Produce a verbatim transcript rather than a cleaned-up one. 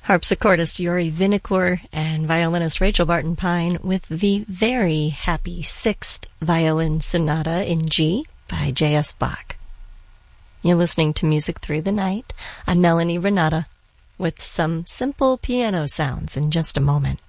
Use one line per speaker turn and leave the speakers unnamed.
Harpsichordist Yuri Vinokur and violinist Rachel Barton Pine with the very happy Sixth Violin Sonata in G by J S Bach. You're listening to Music Through the Night. I'm Melanie Renata with some simple piano sounds in just a moment.